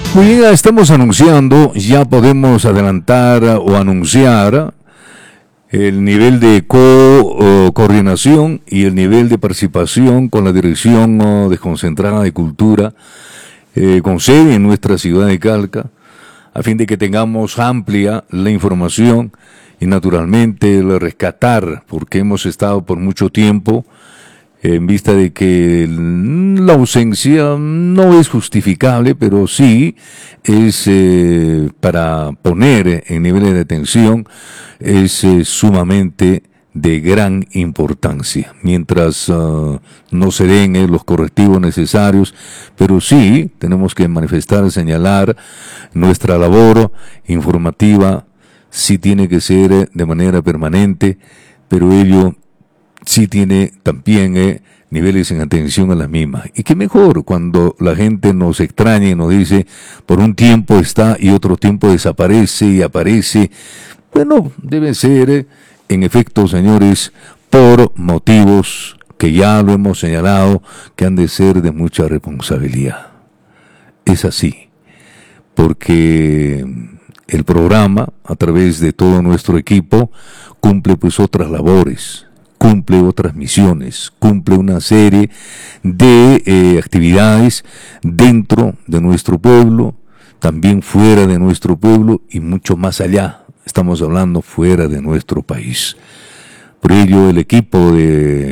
Muy bien, estamos anunciando, ya podemos adelantar o anunciar el nivel de coordinación y el nivel de participación con la Dirección Desconcentrada de Cultura, con sede en nuestra ciudad de Calca, a fin de que tengamos amplia la información y naturalmente el rescatar, porque hemos estado por mucho tiempo en vista de que la ausencia no es justificable, pero sí es para poner en niveles de atención, es sumamente de gran importancia, mientras no se den los correctivos necesarios, pero sí tenemos que manifestar, señalar nuestra labor informativa, sí tiene que ser de manera permanente, pero ello sí tiene también niveles en atención a las mismas. Y qué mejor cuando la gente nos extraña y nos dice, por un tiempo está y otro tiempo desaparece y aparece. Bueno, debe ser, en efecto, señores, por motivos que ya lo hemos señalado, que han de ser de mucha responsabilidad. Es así, porque el programa, a través de todo nuestro equipo, cumple pues otras labores, cumple otras misiones, cumple una serie de actividades dentro de nuestro pueblo, también fuera de nuestro pueblo y mucho más allá. Estamos hablando fuera de nuestro país. Por ello, el equipo de